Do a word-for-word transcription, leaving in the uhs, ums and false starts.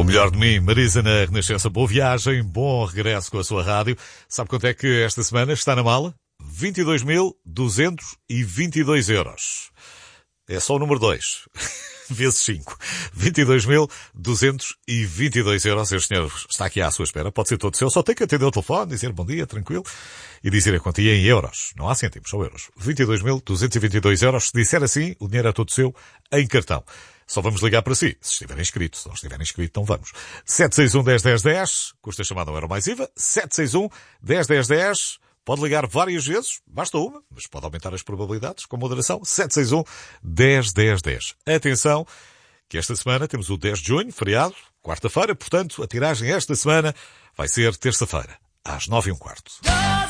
melhor de mim, Marisa na Renascença. Boa viagem, bom regresso com a sua rádio. Sabe quanto é que esta semana está na mala? vinte e dois mil duzentos e vinte e dois euros. É só o número dois. Vezes cinco. vinte e dois mil duzentos e vinte e dois euros. Este senhor está aqui à sua espera. Pode ser todo seu. Só tem que atender o telefone, dizer bom dia, tranquilo. E dizer a quantia em euros. Não há cêntimos, são euros. vinte e dois mil duzentos e vinte e dois euros. Se disser assim, o dinheiro é todo seu em cartão. Só vamos ligar para si, se estiver inscrito. Se não estiver inscrito, não vamos. sete seis um, um zero um zero um zero. Custa a chamada um euro mais I V A. sete seis um, um zero um zero um zero. Pode ligar várias vezes, basta uma, mas pode aumentar as probabilidades com moderação. sete seis um, um zero um zero um zero. Atenção, que esta semana temos o dez de junho, feriado, quarta-feira, portanto, a tiragem esta semana vai ser terça-feira, às nove e um quarto.